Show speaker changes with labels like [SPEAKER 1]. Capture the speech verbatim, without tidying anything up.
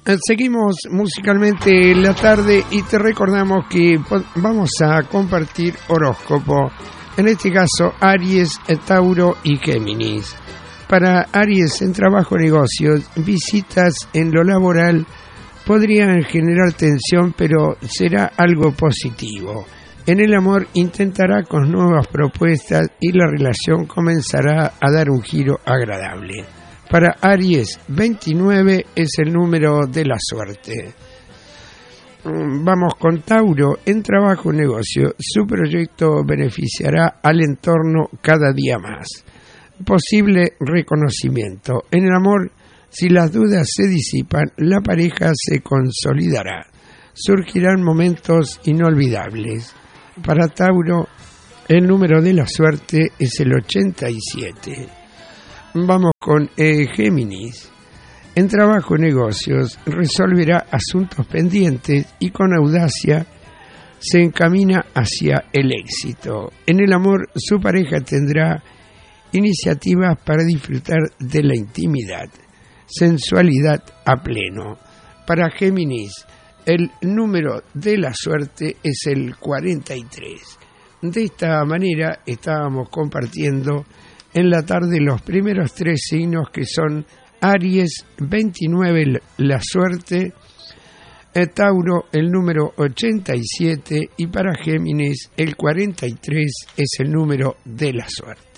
[SPEAKER 1] Seguimos musicalmente en la tarde y te recordamos que vamos a compartir horóscopo, en este caso Aries, Tauro y Géminis. Para Aries, en trabajo, negocios, visitas en lo laboral podrían generar tensión, pero será algo positivo. En el amor intentará con nuevas propuestas y la relación comenzará a dar un giro agradable. Para Aries, veintinueve es el número de la suerte. Vamos con Tauro. En trabajo y negocio, su proyecto beneficiará al entorno cada día más. Posible reconocimiento. En el amor, si las dudas se disipan, la pareja se consolidará. Surgirán momentos inolvidables. Para Tauro, el número de la suerte es el ochenta y siete. Vamos con eh, Géminis. En trabajo y negocios resolverá asuntos pendientes y con audacia se encamina hacia el éxito. En el amor, su pareja tendrá iniciativas para disfrutar de la intimidad, sensualidad a pleno. Para Géminis, el número de la suerte es el cuarenta y tres. De esta manera estábamos compartiendo en la tarde los primeros tres signos, que son Aries, veintinueve la suerte, Tauro el número ochenta y siete y para Géminis el cuarenta y tres es el número de la suerte.